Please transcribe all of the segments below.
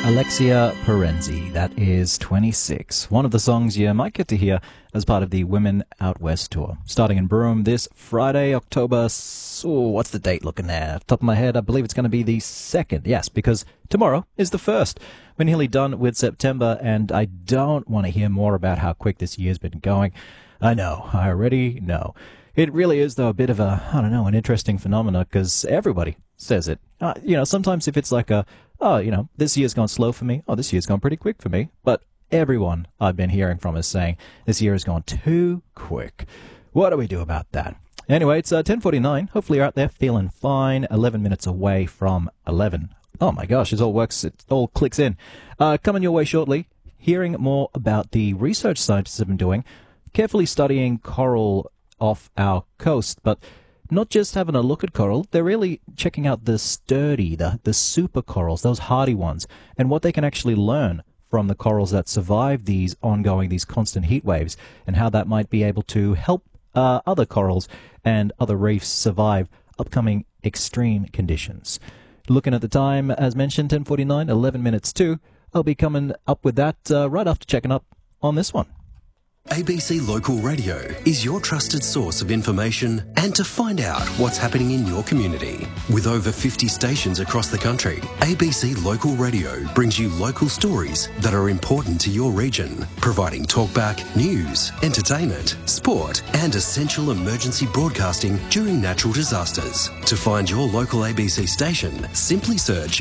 Alexia Parenzi, that is 26. One of the songs you might get to hear as part of the Women Out West tour. Starting in Broome this Friday, October... what's the date looking there? Top of my head, I believe it's going to be the 2nd. Yes, because tomorrow is the 1st. We're nearly done with September, and I don't want to hear more about how quick this year's been going. I know, I already know. It really is, though, a bit of an interesting phenomenon, because everybody says it. Sometimes if it's like this year's gone slow for me. Oh, this year's gone pretty quick for me. But everyone I've been hearing from is saying this year has gone too quick. What do we do about that? Anyway, it's 10:49. Hopefully you're out there feeling fine. 11 minutes away from 11. Oh my gosh, it all works. It all clicks in. Coming your way shortly, hearing more about the research scientists have been doing, carefully studying coral off our coast, but not just having a look at coral, they're really checking out the sturdy, the super corals, those hardy ones, and what they can actually learn from the corals that survive these constant heat waves, and how that might be able to help other corals and other reefs survive upcoming extreme conditions. Looking at the time, as mentioned, 10:49, 11 minutes to. I'll be coming up with that right after checking up on this one. ABC Local Radio is your trusted source of information and to find out what's happening in your community. With over 50 stations across the country, ABC Local Radio brings you local stories that are important to your region, providing talkback, news, entertainment, sport, and essential emergency broadcasting during natural disasters. To find your local ABC station, simply search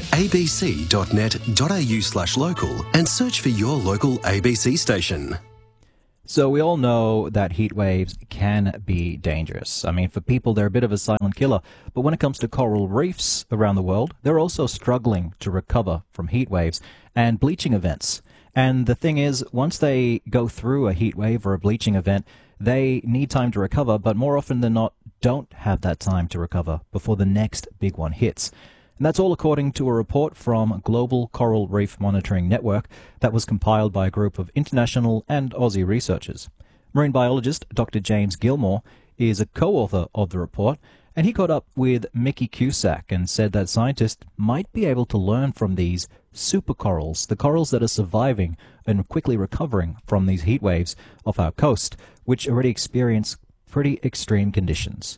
abc.net.au/local and search for your local ABC station. So we all know that heat waves can be dangerous. I mean, for people, they're a bit of a silent killer. But when it comes to coral reefs around the world, they're also struggling to recover from heat waves and bleaching events. And the thing is, once they go through a heat wave or a bleaching event, they need time to recover, but more often than not, don't have that time to recover before the next big one hits. And that's all according to a report from Global Coral Reef Monitoring Network that was compiled by a group of international and Aussie researchers. Marine biologist Dr. James Gilmore is a co-author of the report, and he caught up with Mickey Cusack and said that scientists might be able to learn from these supercorals, the corals that are surviving and quickly recovering from these heat waves off our coast, which already experience pretty extreme conditions.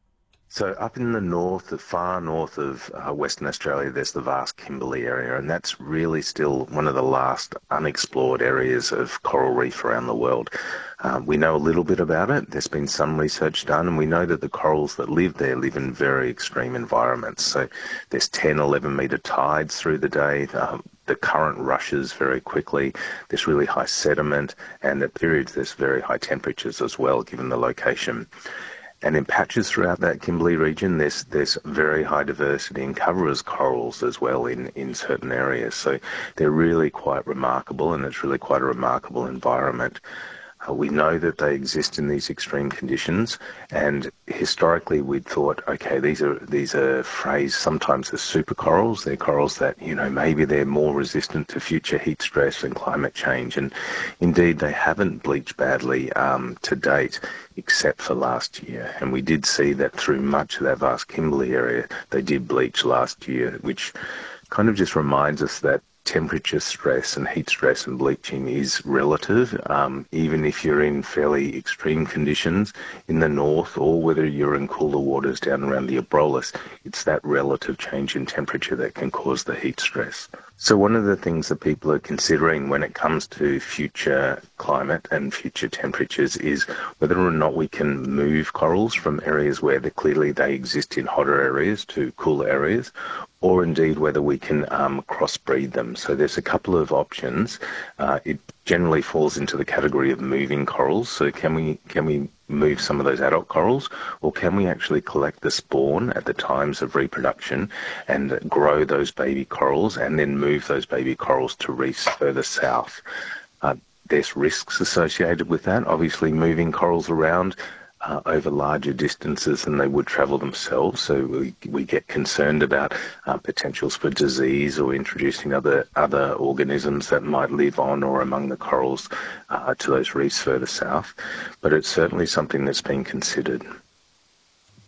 So up in the north, the far north of Western Australia, there's the vast Kimberley area, and that's really still one of the last unexplored areas of coral reef around the world. We know a little bit about it. There's been some research done, and we know that the corals that live there live in very extreme environments. So there's 10, 11-metre tides through the day. The current rushes very quickly. There's really high sediment, and at periods there's very high temperatures as well, given the location. And in patches throughout that Kimberley region, there's very high diversity in cover as corals as well in certain areas. So they're really quite remarkable, and it's really quite a remarkable environment. We know that they exist in these extreme conditions, and historically we'd thought, okay, these are phrased sometimes as supercorals. They're corals that, maybe they're more resistant to future heat stress and climate change, and indeed they haven't bleached badly to date, except for last year. And we did see that through much of that vast Kimberley area, they did bleach last year, which kind of just reminds us that temperature stress and heat stress and bleaching is relative, even if you're in fairly extreme conditions in the north, or whether you're in cooler waters down around the Abrolhos, it's that relative change in temperature that can cause the heat stress. So one of the things that people are considering when it comes to future climate and future temperatures is whether or not we can move corals from areas where clearly they exist in hotter areas to cooler areas, or indeed whether we can crossbreed them. So there's a couple of options. It generally falls into the category of moving corals. So can we move some of those adult corals, or can we actually collect the spawn at the times of reproduction and grow those baby corals and then move those baby corals to reefs further south? There's risks associated with that. Obviously, moving corals around over larger distances than they would travel themselves, so we get concerned about potentials for disease or introducing other organisms that might live on or among the corals to those reefs further south. But it's certainly something that's been considered.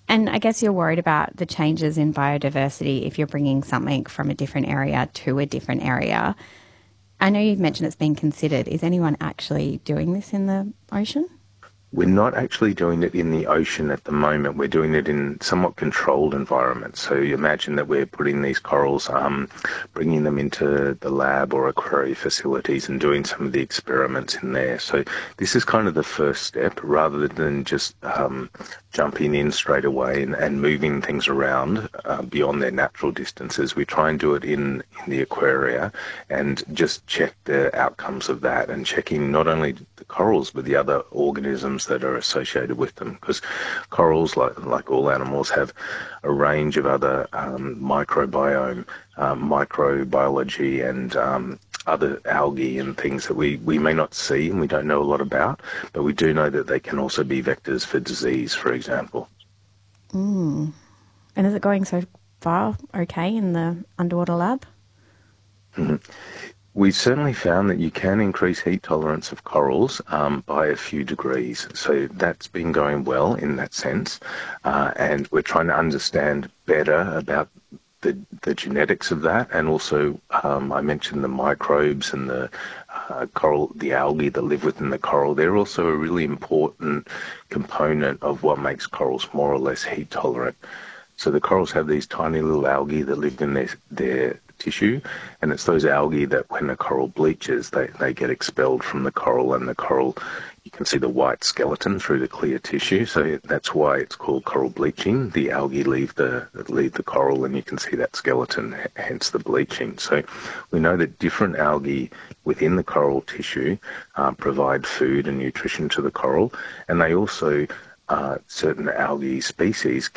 And I guess you're worried about the changes in biodiversity if you're bringing something from a different area to a different area. I know you've mentioned it's being considered. Is anyone actually doing this in the ocean? We're not actually doing it in the ocean at the moment. We're doing it in somewhat controlled environments. So you imagine that we're putting these corals, bringing them into the lab or aquarium facilities and doing some of the experiments in there. So this is kind of the first step rather than just jumping in straight away and moving things around beyond their natural distances. We try and do it in the aquaria and just check the outcomes of that and checking not only the corals but the other organisms that are associated with them, because corals, like all animals, have a range of other microbiome, microbiology and other algae and things that we may not see and we don't know a lot about, but we do know that they can also be vectors for disease, for example. And is it going so far okay in the underwater lab? Mm-hmm. We've certainly found that you can increase heat tolerance of corals by a few degrees. So that's been going well in that sense. And we're trying to understand better about the genetics of that. And also, I mentioned the microbes and the coral, the algae that live within the coral. They're also a really important component of what makes corals more or less heat tolerant. So the corals have these tiny little algae that live in their tissue, and it's those algae that when the coral bleaches, they get expelled from the coral, and the coral, you can see the white skeleton through the clear tissue. So that's why it's called coral bleaching. The algae leave the coral, and you can see that skeleton, hence the bleaching. So we know that different algae within the coral tissue provide food and nutrition to the coral, and they also certain algae species